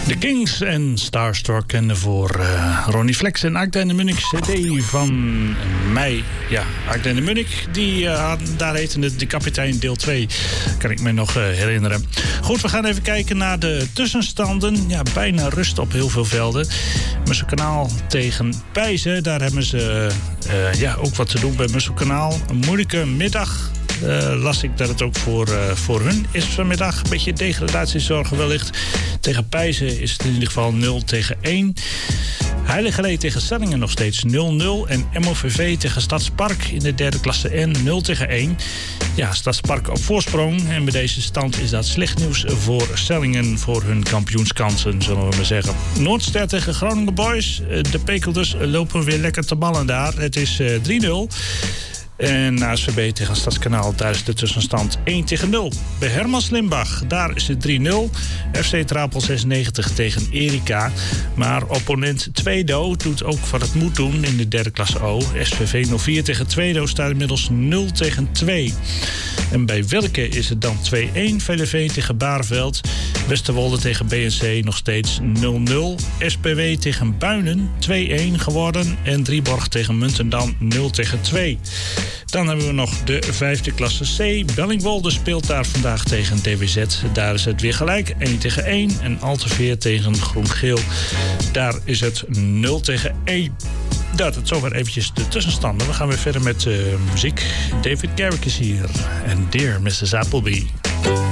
De Kings en Starstruck en voor Ronnie Flex en Akda en de Munnik CD van mei. Ja, Akda en de Munnik, daar heette het De Kapitein deel 2. Kan ik me nog herinneren. Goed, we gaan even kijken naar de tussenstanden. Ja, bijna rust op heel veel velden. Musselkanaal tegen Pijzen, daar hebben ze ook wat te doen bij Musselkanaal. Een moeilijke middag. Las ik dat het ook voor hun is vanmiddag. Een beetje degradatiezorgen wellicht. Tegen Pijzen is het in ieder geval 0-1. Heiligerlee tegen Sellingen nog steeds 0-0. En MOVV tegen Stadspark in de derde klasse N 0-1. Ja, Stadspark op voorsprong. En bij deze stand is dat slecht nieuws voor Sellingen. Voor hun kampioenskansen, zullen we maar zeggen. Noordster tegen Groningen Boys. De Pekelders lopen weer lekker te ballen daar. Het is 3-0. En ASVB tegen Stadskanaal, daar is de tussenstand 1-0. Bij Hermans Limbach, daar is het 3-0. FC Trapel 96 tegen Erika. Maar opponent Tweedo doet ook wat het moet doen in de derde klasse O. SVV 04 tegen Tweedo staat inmiddels 0-2. En bij Welke is het dan 2-1. VLV tegen Bareveld. Westerwolde tegen BNC nog steeds 0-0. SPW tegen Buinen 2-1 geworden. En Drieborg tegen Muntendam 0-2. Dan hebben we nog de vijfde klasse C. Bellingwolde speelt daar vandaag tegen DWZ. Daar is het weer gelijk, 1-1. En Alteveer tegen Groen-Geel. Daar is het 0-1. Dat het zover eventjes de tussenstanden. We gaan weer verder met muziek. David Garrick is hier. En Dear Mrs. Appleby.